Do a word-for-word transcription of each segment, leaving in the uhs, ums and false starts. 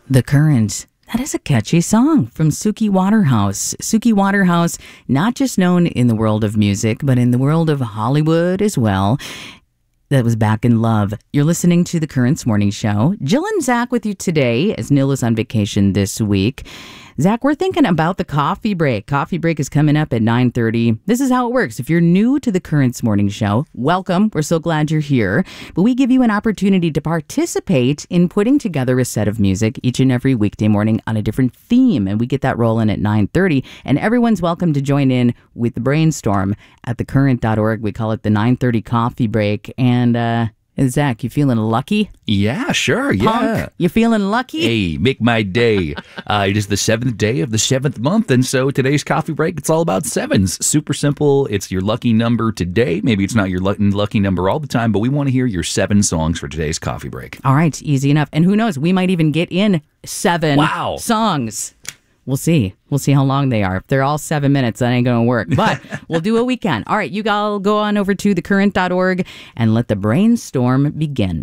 The Current. That is a catchy song from Suki Waterhouse. Suki Waterhouse, not just known in the world of music, but in the world of Hollywood as well. That was Back in Love. You're listening to The Currents Morning Show. Jill and Zach with you today as Neil is on vacation this week. Zach, we're thinking about the coffee break. Coffee break is coming up at nine thirty. This is how it works. If you're new to the Currents Morning Show, welcome. We're so glad you're here. But we give you an opportunity to participate in putting together a set of music each and every weekday morning on a different theme. And we get that rolling at nine thirty. And everyone's welcome to join in with the brainstorm at the current dot org. We call it the nine thirty coffee break. And, uh, Zach, you feeling lucky? Yeah, sure, yeah. Punk, you feeling lucky? Hey, make my day. uh, it is the seventh day of the seventh month, and so today's coffee break, it's all about sevens. Super simple. It's your lucky number today. Maybe it's not your lucky number all the time, but we want to hear your seven songs for today's coffee break. All right, easy enough. And who knows, we might even get in seven wow. songs. We'll see. We'll see how long they are. If they're all seven minutes, that ain't going to work. But we'll do what we can. All right, you all go on over to the current dot org and let the brainstorm begin.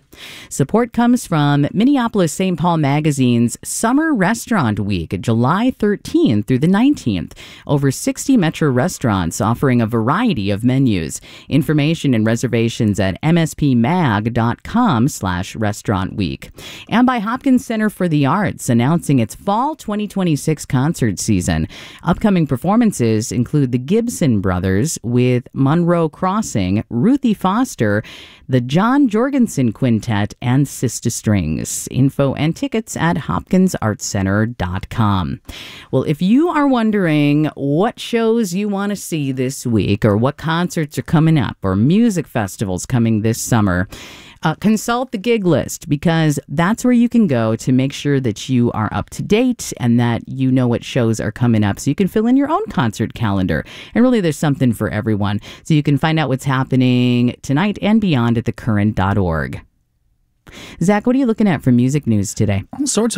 Support comes from Minneapolis Saint Paul Magazine's Summer Restaurant Week, July thirteenth through the nineteenth. Over sixty Metro restaurants offering a variety of menus. Information and reservations at m s p mag dot com slash restaurant week. And by Hopkins Center for the Arts, announcing its fall twenty twenty-six concert season. Upcoming performances include the Gibson Brothers with Monroe Crossing, Ruthie Foster, the John Jorgensen Quintet, and Sister Strings. Info and tickets at hopkins arts center dot com. Well, if you are wondering what shows you want to see this week, or what concerts are coming up, or music festivals coming this summer, Uh, consult the gig list, because that's where you can go to make sure that you are up to date and that you know what shows are coming up, so you can fill in your own concert calendar. And really, there's something for everyone. So you can find out what's happening tonight and beyond at the current dot org. Zach, what are you looking at for music news today? All sorts of